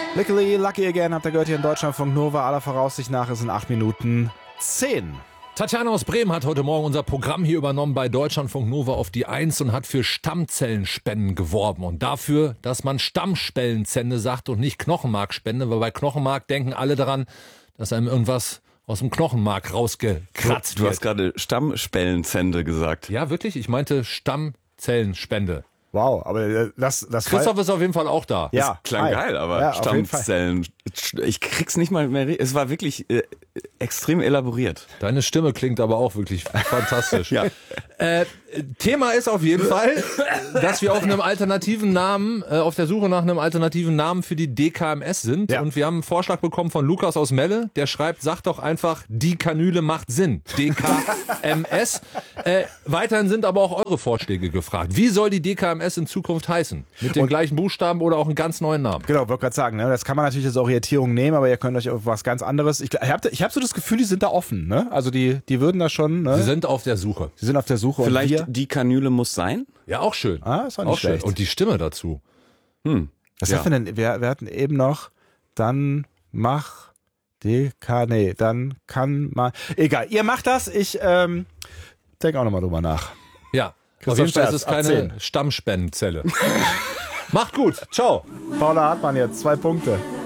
Lucky Again habt ihr gehört hier in Deutschlandfunk Nova. Aller Voraussicht nach ist in 8 Minuten 10. Tatjana aus Bremen hat heute Morgen unser Programm hier übernommen bei Deutschlandfunk Nova auf die 1 und hat für Stammzellenspenden geworben. Und dafür, dass man Stammspellenzelle sagt und nicht Knochenmarkspende, weil bei Knochenmark denken alle daran, dass einem irgendwas aus dem Knochenmark rausgekratzt wird. Du hast gerade Stammspellenzelle gesagt. Ja, wirklich? Ich meinte Stammzellenspende. Wow, aber das Christoph ist auf jeden Fall auch da. Ja, Klang geil, aber ja, Stammzellen, ich krieg's nicht mal mehr. Es war wirklich extrem elaboriert. Deine Stimme klingt aber auch wirklich fantastisch. Ja. Thema ist auf jeden Fall, dass wir auf einem alternativen Namen, auf der Suche nach einem alternativen Namen für die DKMS sind. Ja. Und wir haben einen Vorschlag bekommen von Lukas aus Melle, der schreibt, sagt doch einfach, die Kanüle macht Sinn. DKMS. Weiterhin sind aber auch eure Vorschläge gefragt. Wie soll die DKMS in Zukunft heißen? Mit den gleichen Buchstaben oder auch einen ganz neuen Namen? Genau, wollte gerade sagen, ne? Das kann man natürlich als Orientierung nehmen, aber ihr könnt euch auf was ganz anderes. Ich hab so das Gefühl, die sind da offen, ne? Also die würden da schon, ne? Sie sind auf der Suche. Sie sind auf der Suche. Vielleicht und wir, die Kanüle muss sein? Ja, auch schön. ist auch nicht schön. schlecht. Und die Stimme dazu. Was ja. hatten wir denn? Wir hatten eben noch, dann mach nee, dann kann man. Egal, ihr macht das, ich denke auch nochmal drüber nach. Ja, Christoph auf jeden Fall ist Sterz, es keine 18. Stammspendenzelle. Macht gut. Ciao. Paula Hartmann jetzt, 2 Punkte.